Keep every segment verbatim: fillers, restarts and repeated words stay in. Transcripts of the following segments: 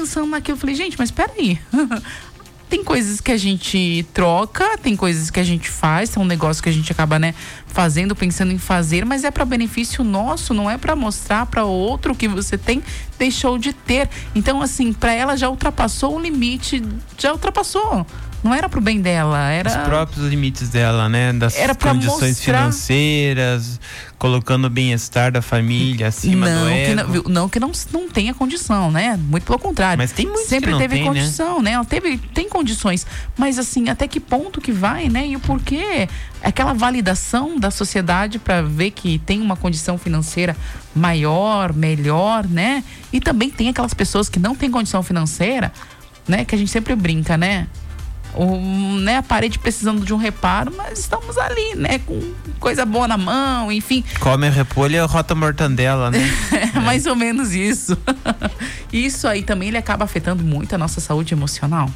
pensando naquilo, eu falei, gente, mas peraí. Tem coisas que a gente troca, tem coisas que a gente faz, tem um negócio que a gente acaba, né, fazendo, pensando em fazer, mas é para benefício nosso, não é para mostrar para outro que você tem, deixou de ter. Então, assim, para ela já ultrapassou o limite, já ultrapassou. Não era pro bem dela, era... Os próprios limites dela, né? Das era pra condições mostrar... financeiras, colocando o bem-estar da família acima não, do ego. Que não, não que não, não tenha condição, né? Muito pelo contrário. Mas tem muitos Sempre que não teve tem, condição, né? né? Ela teve, tem condições. Mas assim, até que ponto que vai, né? E o porquê? Aquela validação da sociedade para ver que tem uma condição financeira maior, melhor, né? E também tem aquelas pessoas que não têm condição financeira, né? Que a gente sempre brinca, né? O, né, a parede precisando de um reparo, mas estamos ali, né, com coisa boa na mão, enfim. Come repolho e rota mortandela, né? É, mais ou menos isso. Isso aí também ele acaba afetando muito a nossa saúde emocional.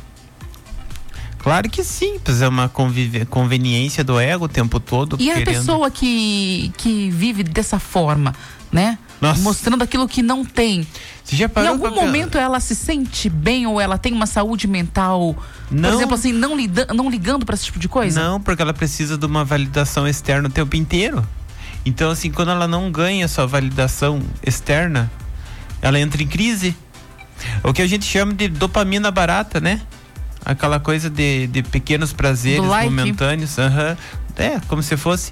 Claro que sim, pois é uma convive, conveniência do ego o tempo todo. E querendo... a pessoa que, que vive dessa forma, né? Nossa. Mostrando aquilo que não tem. Você já parou em algum pra... momento ela se sente bem ou ela tem uma saúde mental, não. por exemplo, assim, não, lida, não ligando para esse tipo de coisa? Não, porque ela precisa de uma validação externa o tempo inteiro. Então, assim, quando ela não ganha sua validação externa, ela entra em crise. O que a gente chama de dopamina barata, né? Aquela coisa de, de pequenos prazeres like. momentâneos. Uhum. É, como se fosse...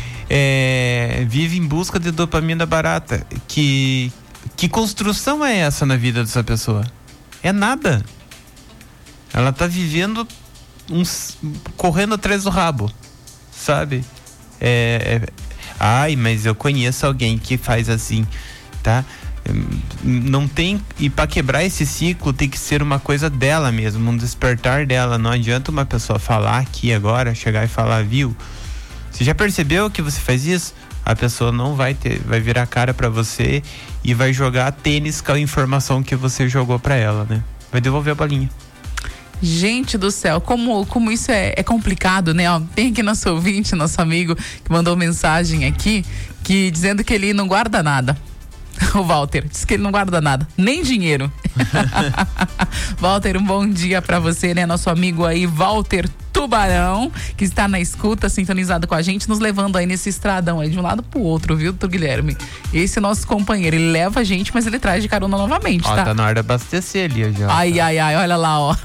É, vive em busca de dopamina barata. Que, que construção é essa na vida dessa pessoa? É nada. Ela tá vivendo uns, correndo atrás do rabo, sabe? É, é, ai, mas eu conheço alguém que faz assim, tá? Não tem, e para quebrar esse ciclo tem que ser uma coisa dela mesmo, um despertar dela. Não adianta uma pessoa falar aqui agora, chegar e falar, viu? Você já percebeu que você faz isso? A pessoa não vai ter, vai virar a cara pra você e vai jogar tênis com a informação que você jogou pra ela, né? Vai devolver a bolinha. Gente do céu, como, como isso é, é complicado, né? Ó, tem aqui nosso ouvinte, nosso amigo, que mandou mensagem aqui, que dizendo que ele não guarda nada. O Walter diz que ele não guarda nada, nem dinheiro. Walter, um bom dia pra você, né? Nosso amigo aí, Walter Tubarão, que está na escuta, sintonizado com a gente, nos levando aí nesse estradão aí de um lado pro outro, viu, doutor Guilherme? Esse é nosso companheiro, ele leva a gente, mas ele traz de carona novamente, ó, tá? Tá na hora de abastecer ali já. Ai, ai, ai, olha lá, ó.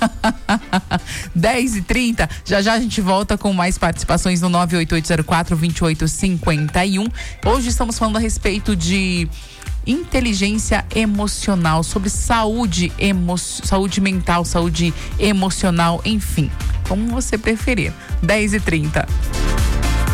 dez e trinta, já já a gente volta com mais participações no nove oito oito zero quatro, dois oito cinco um. Hoje estamos falando a respeito de inteligência emocional, sobre saúde, emo- saúde mental, saúde emocional, enfim, como você preferir. dez e trinta.